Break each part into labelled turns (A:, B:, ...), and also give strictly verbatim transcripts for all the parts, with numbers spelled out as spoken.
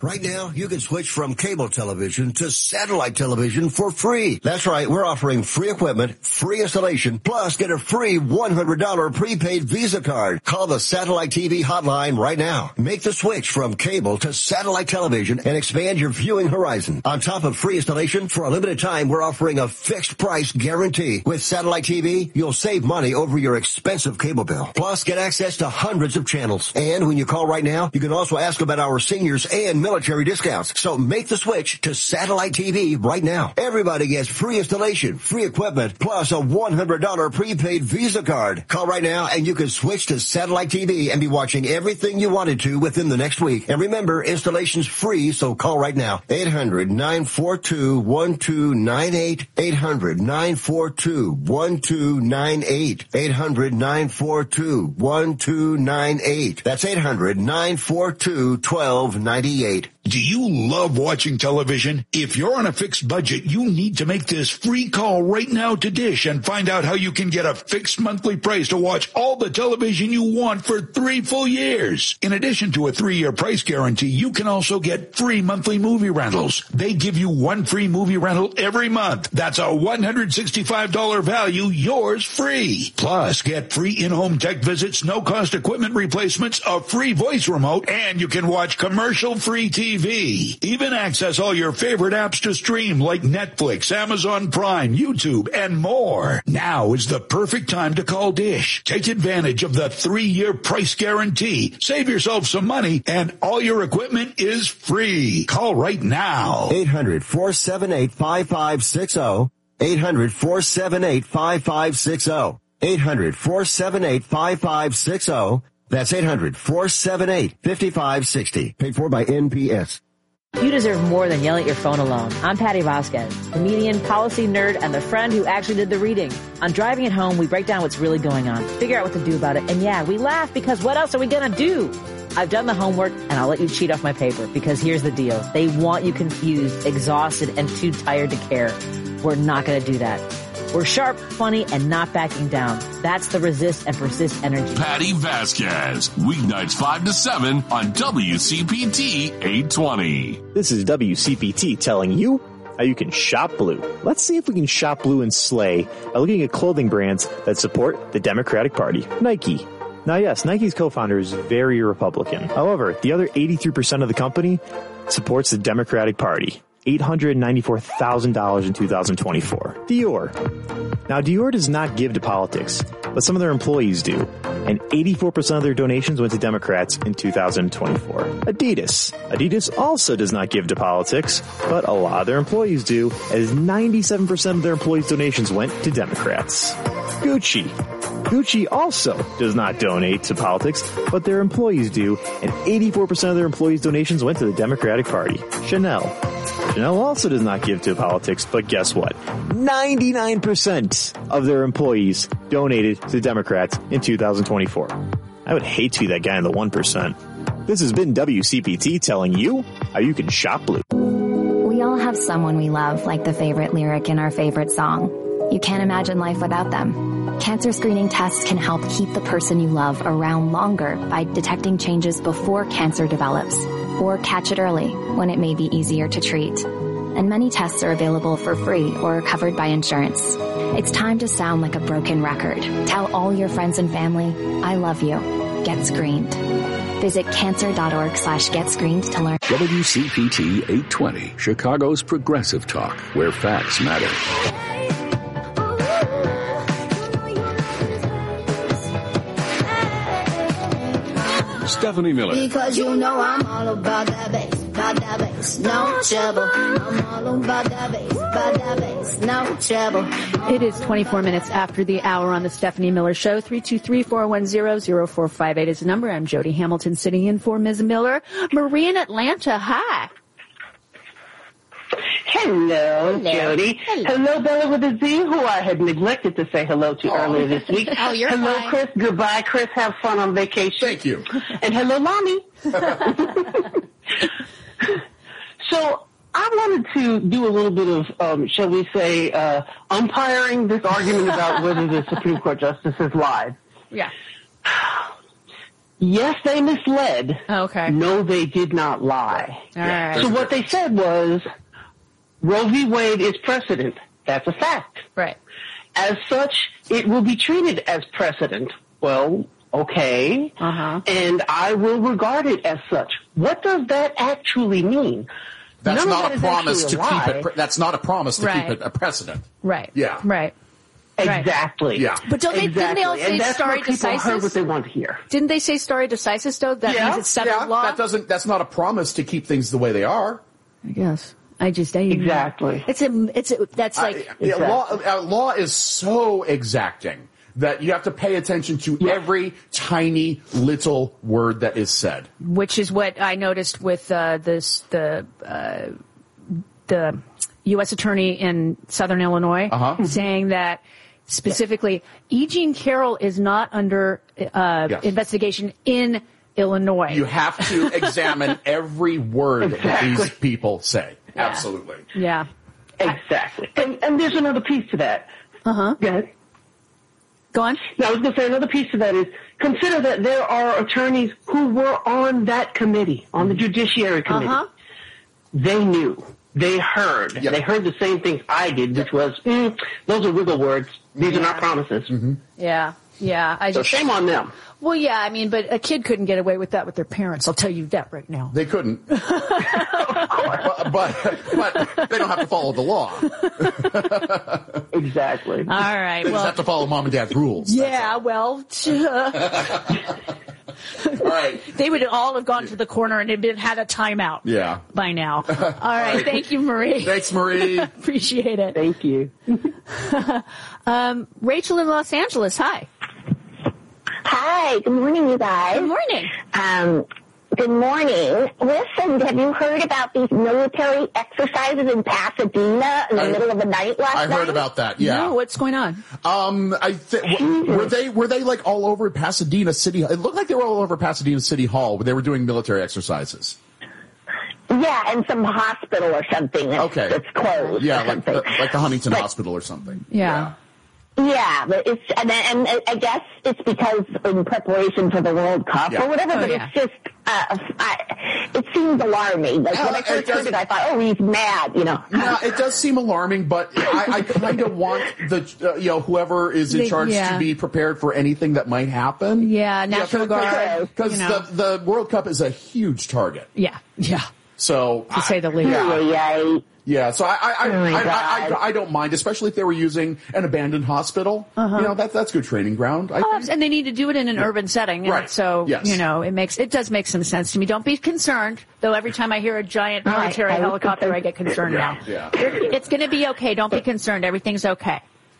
A: Right now, you can switch from cable television to satellite television for free. That's right. We're offering free equipment, free installation, plus get a free one hundred dollars prepaid Visa card. Call the Satellite T V hotline right now. Make the switch from cable to satellite television and expand your viewing horizon. On top of free installation, for a limited time, we're offering a fixed price guarantee. With satellite T V, you'll save money over your expensive cable bill. Plus, get access to hundreds of channels. And when you call right now, you can also ask about our seniors and military discounts. So make the switch to satellite T V right now. Everybody gets free installation, free equipment, plus a one hundred dollars prepaid Visa card. Call right now and you can switch to satellite T V and be watching everything you wanted to within the next week. And remember, installation's free, so call right now. eight hundred, nine four two, one two nine eight. eight hundred, nine four two, one two nine eight. eight hundred, nine four two, one two nine eight. That's eight hundred, nine four two, one two nine eight.
B: Do you love watching television? If you're on a fixed budget, you need to make this free call right now to Dish and find out how you can get a fixed monthly price to watch all the television you want for three full years. In addition to a three-year price guarantee, you can also get free monthly movie rentals. They give you one free movie rental every month. That's a one hundred sixty-five dollars value, yours free. Plus, get free in-home tech visits, no-cost equipment replacements, a free voice remote, and you can watch commercial-free T V. T V. Even access all your favorite apps to stream like Netflix, Amazon Prime, YouTube, and more. Now is the perfect time to call Dish. Take advantage of the three-year price guarantee. Save yourself some money, and all your equipment is free. Call right now.
A: eight hundred, four seven eight, five five six zero. eight hundred, four seven eight, five five six zero. eight hundred, four seven eight, five five six zero. That's eight hundred, four seven eight, five five six zero. Paid for by N P S.
C: You deserve more than yelling at your phone alone. I'm Patty Vasquez, comedian, policy nerd, and the friend who actually did the reading. On Driving It Home, we break down what's really going on, figure out what to do about it, and yeah, we laugh because what else are we gonna do? I've done the homework, and I'll let you cheat off my paper, because here's the deal. They want you confused, exhausted, and too tired to care. We're not gonna do that. We're sharp, funny, and not backing down. That's the resist and persist energy.
D: Patty Vasquez, weeknights five to seven on W C P T eight twenty.
E: This is W C P T telling you how you can shop blue. Let's see if we can shop blue and slay by looking at clothing brands that support the Democratic Party. Nike. Now, yes, Nike's co-founder is very Republican. However, the other eighty-three percent of the company supports the Democratic Party. eight hundred ninety-four thousand dollars in two thousand twenty-four. Dior. Now, Dior does not give to politics, but some of their employees do, and eighty-four percent of their donations went to Democrats in two thousand twenty-four. Adidas. Adidas also does not give to politics, but a lot of their employees do, as ninety-seven percent of their employees' donations went to Democrats. Gucci. Gucci also does not donate to politics, but their employees do, and eighty-four percent of their employees' donations went to the Democratic Party. Chanel. Chanel also does not give to politics, but guess what? ninety-nine percent of their employees donated to Democrats in two thousand twenty-four. I would hate to be that guy in the one percent. This has been W C P T telling you how you can shop blue.
F: We all have someone we love, like the favorite lyric in our favorite song. You can't imagine life without them. Cancer screening tests can help keep the person you love around longer by detecting changes before cancer develops, or catch it early when it may be easier to treat. And many tests are available for free or covered by insurance. It's time to sound like a broken record. Tell all your friends and family, I love you. Get screened. Visit cancer.org slash get screened to learn.
G: W C P T eight twenty, Chicago's progressive talk, where facts matter. Stephanie Miller.
H: Because you know I'm all about that bass, about that bass, no trouble. I'm all about that bass, about that bass, no trouble.
I: It is twenty-four minutes after the hour on the Stephanie Miller Show. three two three, four one zero, zero four five eight is the number. I'm Jody Hamilton sitting in for Miz Miller. Marie in Atlanta, hi.
J: Hello, hello, Jody. Hello. hello, Bella with a Z, who I had neglected to say hello to oh. earlier this week.
I: Oh, you're
J: Hello,
I: fine.
J: Chris. Goodbye, Chris. Have fun on vacation.
B: Thank you.
J: And hello, Lonnie. So I wanted to do a little bit of, um, shall we say, uh, umpiring this argument about whether the Supreme Court justices lied.
I: Yeah.
J: yes, they misled.
I: Okay.
J: No, they did not lie.
I: All right.
J: So what they said was, Roe v. Wade is precedent. That's a fact.
I: Right.
J: As such, it will be treated as precedent. Well, okay.
I: Uh-huh.
J: And I will regard it as such. What does that actually mean?
K: That's
J: None
K: not
J: of
K: a
J: that is
K: promise to
J: actually
K: keep
J: lie.
K: it. Pre- that's not a promise to
I: Right.
K: keep it a precedent.
I: Right.
K: Yeah.
I: Right.
J: Exactly.
K: Yeah.
I: But don't they, didn't they all
J: Exactly.
I: say
J: And that's
I: stare
J: what people heard what
I: decisis?
J: they want to hear.
I: Didn't they say stare decisis, though? That
K: yeah,
I: means it's settled
K: yeah.
I: law?
K: That doesn't. That's not a promise to keep things the way they are.
I: I guess. I just, I,
J: Exactly.
I: It's a, it's a, that's like,
K: I, yeah, law, uh, law is so exacting that you have to pay attention to
J: Yes.
K: every tiny little word that is said.
I: which is what I noticed with uh, this the uh, the U S attorney in Southern Illinois
K: Uh-huh.
I: saying that specifically E. Jean Carroll is not under uh,
K: Yes.
I: investigation in Illinois.
K: You have to examine every word that
J: Exactly.
K: these people say. Absolutely.
I: yeah.
J: Exactly. And, and there's another piece to that.
I: Uh-huh.
J: Go ahead.
I: Go on.
J: Now, I was going to say another piece to that is consider that there are attorneys who were on that committee, on the Judiciary Committee.
I: Uh-huh.
J: They knew. They heard.
K: Yep.
J: They heard the same things I did, which was, mm, those are wiggle words. These are not promises.
K: Mm-hmm.
I: Yeah. Yeah. I
J: So
I: just,
J: shame on them.
I: well, yeah, I mean, but a kid couldn't get away with that with their parents. I'll tell you that right now.
K: They couldn't. but, but but they don't have to follow the law.
J: Exactly.
I: All right.
K: They
I: well,
K: just have to follow mom and dad's rules.
I: yeah, well,
K: All right.
I: they would all have gone to the corner and had had a timeout.
K: Yeah.
I: By now. All right. Thank you, Marie.
K: Thanks, Marie.
I: Appreciate it.
J: Thank you.
I: um, Rachel in Los Angeles. Hi.
L: Hi, good morning, you guys.
I: Good morning.
L: Um, good morning. Listen, have you heard about these military exercises in Pasadena in the
K: I-
L: middle of the night last
K: I
L: night?
K: heard about that. Yeah.
I: No, what's going on?
K: Um, I th- w- were they were they like all over Pasadena City? It looked like they were all over Pasadena City Hall, where they were doing military exercises.
L: Yeah, and some hospital or something that's,
K: Okay.
L: that's closed.
K: Yeah,
L: or
K: like
L: something.
K: the, like the Huntington
L: But-
K: Hospital or something.
I: Yeah.
L: Yeah, but it's and, and I guess it's because in preparation for the World Cup
K: Yeah.
L: or whatever.
I: Oh,
L: but
I: yeah.
L: it's just uh, I, it seems alarming. Like
K: Yeah,
L: when I
K: it
L: first
K: does-
L: heard it, I thought, oh, he's mad, you know.
K: No, it does seem alarming, but I, I kind of want the uh, you know whoever is in
I: They-
K: charge
I: yeah.
K: to be prepared for anything that might happen.
I: Yeah, National Guard,
K: because
I: you know.
K: the the World Cup is a huge target.
I: Yeah. Yeah.
K: So
I: To say the least.
K: Yeah.
L: Yeah.
K: Yeah, so I I, I,
L: Oh, my
K: I, I,
L: God.
K: I I don't mind, especially if they were using an abandoned hospital.
I: Uh-huh.
K: You know, that's that's good training ground. I
I: Oh,
K: think.
I: and they need to do it in an urban setting. And
K: Right.
I: so,
K: Yes.
I: you know, it makes, it does make some sense to me. Don't be concerned, though every time I hear a giant
L: Right.
I: military
L: I was
I: helicopter,
L: concerned.
I: I get concerned
K: Yeah,
I: now.
K: yeah.
I: It's going to be okay. Don't be concerned. Everything's okay.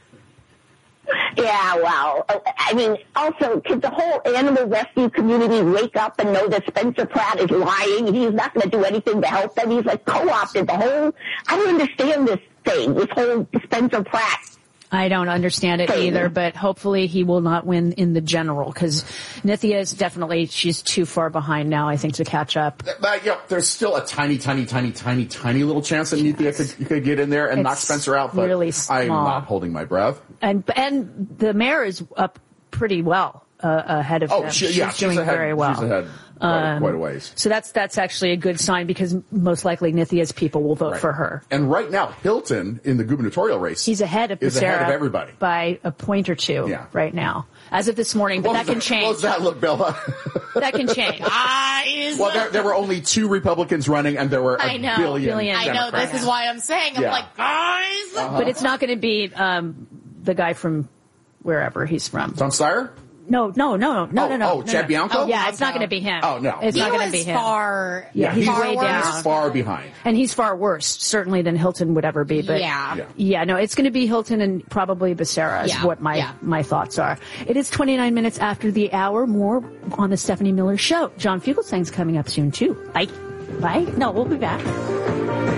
L: Yeah, well, I mean, also, could the whole animal rescue community wake up and know that Spencer Pratt is lying? He's not going to do anything to help them. He's like co-opted the whole, I don't understand this thing, this whole Spencer Pratt.
I: I don't understand it
L: Thing.
I: either, but hopefully he will not win in the general, because Nithya is definitely, she's too far behind now, I think, to catch up.
K: Uh, yeah, there's still a tiny, tiny, tiny, tiny, tiny little chance that Nithya could, could get in there and
I: It's
K: knock Spencer out, but
I: really
K: I'm
I: small.
K: not holding my breath.
I: And, and the mayor is up pretty well. Uh, ahead of
K: Oh,
I: them.
K: she,
I: she's
K: yeah, she's
I: doing
K: ahead,
I: very well.
K: She's ahead quite,
I: Um,
K: quite a ways.
I: So that's that's actually a good sign, because most likely Nithya's people will vote
K: Right.
I: for her.
K: And right now, Hilton in the gubernatorial race,
I: He's ahead of
K: is ahead
I: Becerra
K: of everybody.
I: by a point or two
K: Yeah.
I: right now, as of this morning. But
K: What
I: that
K: was
I: can
K: What
I: change.
K: was that look, Bella?
I: That can change. Ah, is
K: Well, there, there were only two Republicans running, and there were a
M: I know.
K: billion.
I: Billion.
M: I know.
K: Democrats.
M: This is why I'm saying. I'm
K: Yeah.
M: like, guys.
K: Uh-huh.
I: But it's not going to be um, the guy from wherever he's from.
K: Tom Steyer?
I: No, no, no, no,
K: Oh,
I: no, no.
K: oh,
I: no,
K: Chad
I: no.
K: Bianco?
I: Oh, yeah, it's not going to be him.
K: Oh, no.
I: It's
M: He
I: not going
M: was
I: to be him.
M: far.
I: Yeah, he's
K: he's,
I: way down.
K: he's far behind.
I: And he's far worse, certainly, than Hilton would ever be. But
M: Yeah.
K: Yeah.
I: yeah, no, it's going to be Hilton and probably Becerra is
M: Yeah,
I: what my,
M: yeah.
I: my thoughts are. It is twenty-nine minutes after the hour. More on the Stephanie Miller Show. John Fugelsang's coming up soon, too. Bye. Bye. No, we'll be back.